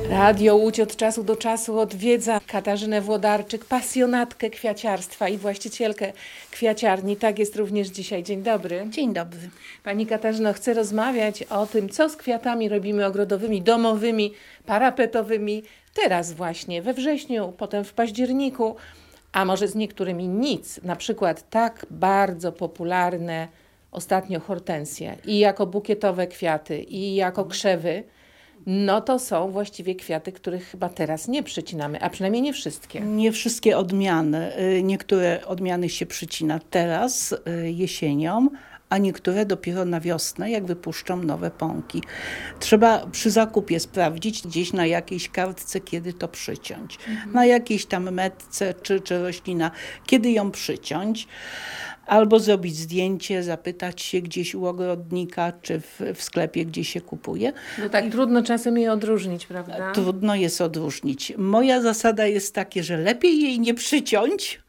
Radio Łódź od czasu do czasu odwiedza Katarzynę Włodarczyk, pasjonatkę kwiaciarstwa i właścicielkę kwiaciarni. Tak jest również dzisiaj. Dzień dobry. Dzień dobry. Pani Katarzyno, chcę rozmawiać o tym, co z kwiatami robimy ogrodowymi, domowymi, parapetowymi. Teraz właśnie, we wrześniu, potem w październiku, a może z niektórymi nic. Na przykład tak bardzo popularne ostatnio hortensje i jako bukietowe kwiaty i jako krzewy. No to są właściwie kwiaty, których chyba teraz nie przycinamy, a przynajmniej nie wszystkie. Nie wszystkie odmiany. Niektóre odmiany się przycina teraz, jesienią, a niektóre dopiero na wiosnę, jak wypuszczą nowe pąki. Trzeba przy zakupie sprawdzić gdzieś na jakiejś kartce, kiedy to przyciąć. Na jakiejś tam metce czy roślina, kiedy ją przyciąć. Albo zrobić zdjęcie, zapytać się gdzieś u ogrodnika, czy w sklepie, gdzie się kupuje. No tak trudno czasem je odróżnić, prawda? Trudno jest odróżnić. Moja zasada jest taka, że lepiej jej nie przyciąć,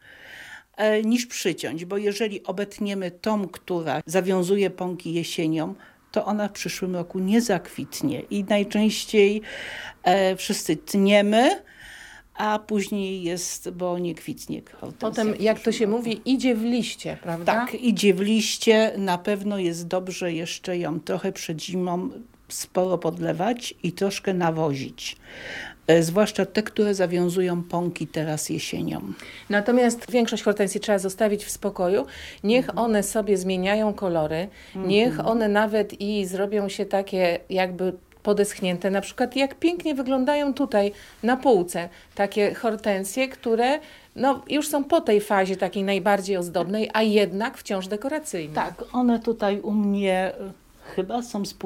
niż przyciąć, bo jeżeli obetniemy tą, która zawiązuje pąki jesienią, to ona w przyszłym roku nie zakwitnie i najczęściej wszyscy tniemy, a później jest, bo nie kwitnie hortensja. Potem, jak to się mówi, idzie w liście, prawda? Tak, idzie w liście. Na pewno jest dobrze jeszcze ją trochę przed zimą sporo podlewać i troszkę nawozić. Zwłaszcza te, które zawiązują pąki teraz jesienią. Natomiast większość hortensji trzeba zostawić w spokoju. Niech one sobie zmieniają kolory. Niech one nawet i zrobią się takie jakby podeschnięte. Na przykład jak pięknie wyglądają tutaj na półce. Takie hortensje, które już są po tej fazie takiej najbardziej ozdobnej, a jednak wciąż dekoracyjne. Tak, one tutaj u mnie chyba są z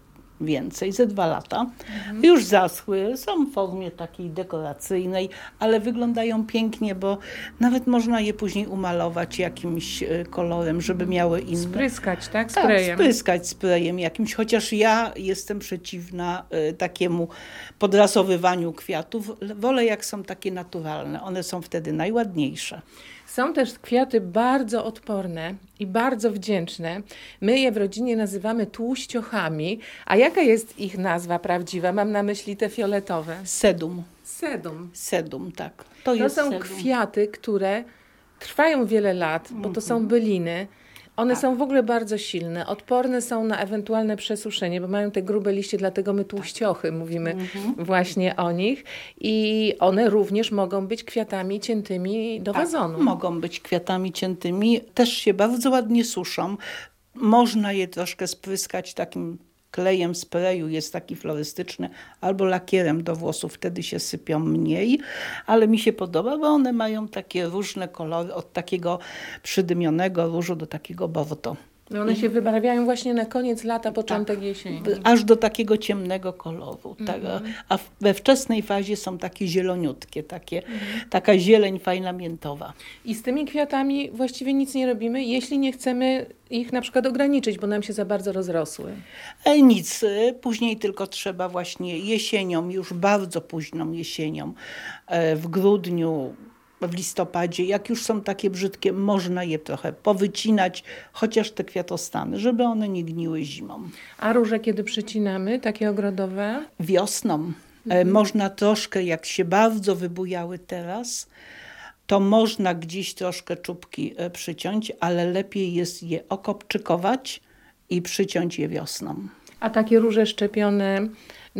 więcej, ze 2 lata. Już zaschły, są w formie takiej dekoracyjnej, ale wyglądają pięknie, bo nawet można je później umalować jakimś kolorem, żeby miały inne. Spryskać, tak? Tak, Sprayem. spryskać sprayem jakimś, chociaż ja jestem przeciwna takiemu podrasowywaniu kwiatów. Wolę jak są takie naturalne, one są wtedy najładniejsze. Są też kwiaty bardzo odporne i bardzo wdzięczne. My je w rodzinie nazywamy tłuściochami. A jaka jest ich nazwa prawdziwa? Mam na myśli te fioletowe. Sedum. Sedum. Sedum, tak. To jest są sedum. kwiaty, które trwają wiele lat, bo to są byliny. One są w ogóle bardzo silne, odporne są na ewentualne przesuszenie, bo mają te grube liście, dlatego my tłuściochy mówimy właśnie o nich. I one również mogą być kwiatami ciętymi do wazonu. Mogą być kwiatami ciętymi, też się bardzo ładnie suszą. Można je troszkę spryskać takim klejem sprayu, jest taki florystyczny, albo lakierem do włosów, wtedy się sypią mniej, ale mi się podoba, bo one mają takie różne kolory, od takiego przydymionego różu do takiego bordo. No one się wybarwiają właśnie na koniec lata, początek jesieni. Aż do takiego ciemnego koloru. Tak, a we wczesnej fazie są takie zieloniutkie, taka zieleń fajna miętowa. I z tymi kwiatami właściwie nic nie robimy, jeśli nie chcemy ich na przykład ograniczyć, bo nam się za bardzo rozrosły. Nic. Później tylko trzeba właśnie jesienią, już bardzo późną jesienią, w grudniu, w listopadzie, jak już są takie brzydkie, można je trochę powycinać, chociaż te kwiatostany, żeby one nie gniły zimą. A róże kiedy przycinamy, takie ogrodowe? Wiosną. Można troszkę, jak się bardzo wybujały teraz, to można gdzieś troszkę czubki przyciąć, ale lepiej jest je okopczykować i przyciąć je wiosną. A takie róże szczepione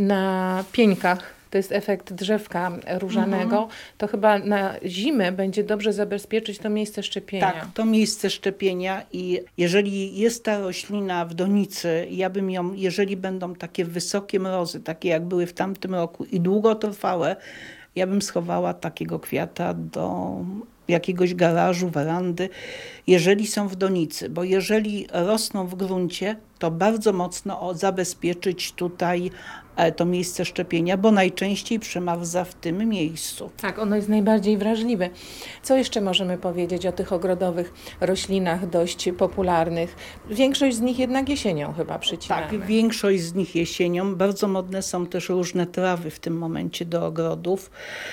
na pieńkach, to jest efekt drzewka różanego, to chyba na zimę będzie dobrze zabezpieczyć to miejsce szczepienia. Tak, to miejsce szczepienia i jeżeli jest ta roślina w donicy, ja bym ją, jeżeli będą takie wysokie mrozy, takie jak były w tamtym roku i długotrwałe, ja bym schowała takiego kwiata do jakiegoś garażu, werandy, jeżeli są w donicy, bo jeżeli rosną w gruncie, to bardzo mocno zabezpieczyć tutaj to miejsce szczepienia, bo najczęściej przemarza w tym miejscu. Tak, ono jest najbardziej wrażliwe. Co jeszcze możemy powiedzieć o tych ogrodowych roślinach dość popularnych? Większość z nich jednak jesienią chyba przycinamy. Tak, większość z nich jesienią. Bardzo modne są też różne trawy w tym momencie do ogrodów.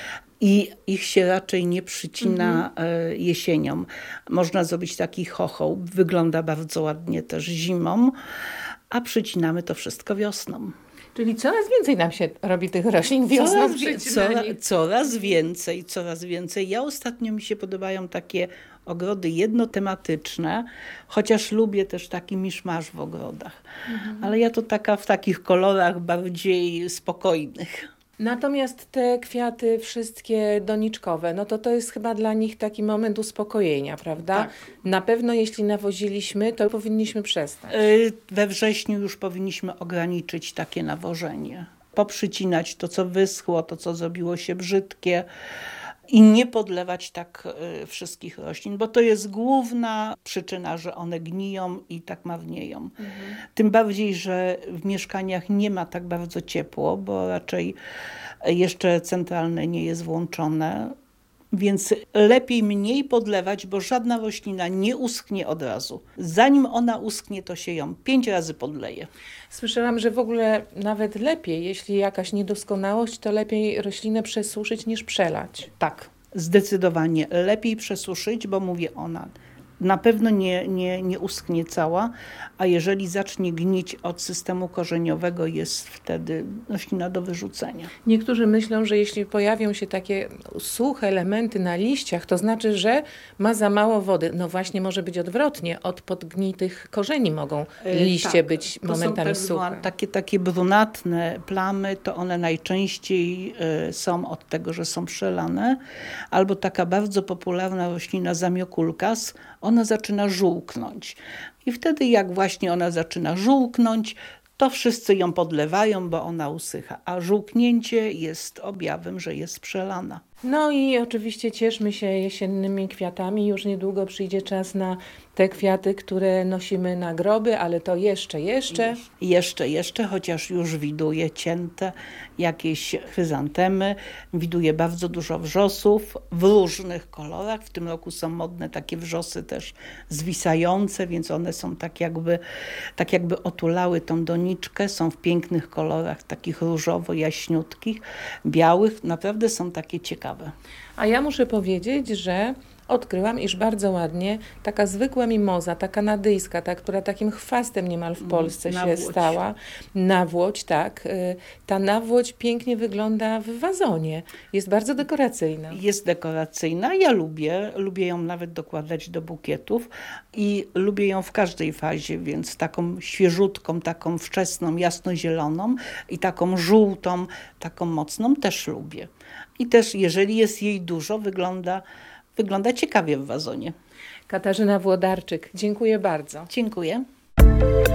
I ich się raczej nie przycina jesienią. Można zrobić taki chochoł, wygląda bardzo ładnie też zimą, a przycinamy to wszystko wiosną. Czyli coraz więcej nam się robi tych roślin wiosną przycinani. Coraz więcej. Ja ostatnio mi się podobają takie ogrody jednotematyczne, chociaż lubię też taki miszmasz w ogrodach. Ale ja to taka w takich kolorach bardziej spokojnych. Natomiast te kwiaty wszystkie doniczkowe, no to jest chyba dla nich taki moment uspokojenia, prawda? Tak. Na pewno jeśli nawoziliśmy, to powinniśmy przestać. We wrześniu już powinniśmy ograniczyć takie nawożenie. Poprzycinać to, co wyschło, to, co zrobiło się brzydkie i nie podlewać tak wszystkich roślin, bo to jest główna przyczyna, że one gniją i tak marnieją. Tym bardziej, że w mieszkaniach nie ma tak bardzo ciepło, bo raczej jeszcze centralne nie jest włączone. Więc lepiej mniej podlewać, bo żadna roślina nie uschnie od razu. Zanim ona uschnie, to się ją 5 razy podleje. Słyszałam, że w ogóle nawet lepiej, jeśli jakaś niedoskonałość, to lepiej roślinę przesuszyć niż przelać. Tak, zdecydowanie lepiej przesuszyć, bo mówię, ona na pewno nie uschnie cała, a jeżeli zacznie gnić od systemu korzeniowego, jest wtedy roślina do wyrzucenia. Niektórzy myślą, że jeśli pojawią się takie suche elementy na liściach, to znaczy, że ma za mało wody. No właśnie może być odwrotnie. Od podgnitych korzeni mogą liście być momentami to są suche. Takie brunatne plamy, to one najczęściej są od tego, że są przelane. Albo taka bardzo popularna roślina zamiokulkas, ona zaczyna żółknąć. I wtedy jak właśnie ona zaczyna żółknąć, to wszyscy ją podlewają, bo ona usycha. A żółknięcie jest objawem, że jest przelana. No i oczywiście cieszmy się jesiennymi kwiatami. Już niedługo przyjdzie czas na te kwiaty, które nosimy na groby, ale to jeszcze. Jeszcze, chociaż już widuję cięte jakieś chryzantemy, widuję bardzo dużo wrzosów w różnych kolorach. W tym roku są modne takie wrzosy też zwisające, więc one są tak jakby otulały tą doniczkę. Są w pięknych kolorach, takich różowo-jaśniutkich, białych. Naprawdę są takie ciekawe. A ja muszę powiedzieć, że odkryłam, iż bardzo ładnie taka zwykła mimoza, ta kanadyjska, ta, która takim chwastem niemal w Polsce się stała. Nawłoć, tak. Ta nawłoć pięknie wygląda w wazonie. Jest bardzo dekoracyjna. Jest dekoracyjna. Ja lubię ją nawet dokładać do bukietów i lubię ją w każdej fazie, więc taką świeżutką, taką wczesną, jasnozieloną i taką żółtą, taką mocną też lubię. I też jeżeli jest jej dużo, wygląda ciekawie w wazonie. Katarzyna Włodarczyk, dziękuję bardzo. Dziękuję.